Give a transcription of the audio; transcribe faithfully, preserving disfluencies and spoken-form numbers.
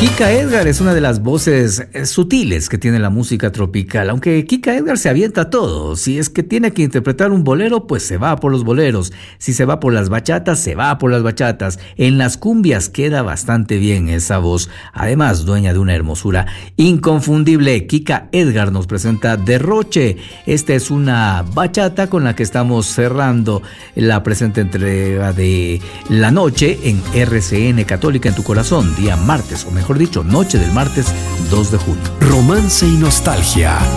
Kika Edgar es una de las voces eh, sutiles que tiene la música tropical, aunque Kika Edgar se avienta todo. Si es que tiene que interpretar un bolero, pues se va por los boleros. Si se va por las bachatas, se va por las bachatas. En las cumbias queda bastante bien esa voz. Además, dueña de una hermosura inconfundible. Kika Edgar nos presenta Derroche. Esta es una bachata con la que estamos cerrando la presente entrega de La Noche en R C N Católica en tu Corazón, día martes, o mejor dicho, noche del martes dos de junio. Romance y nostalgia.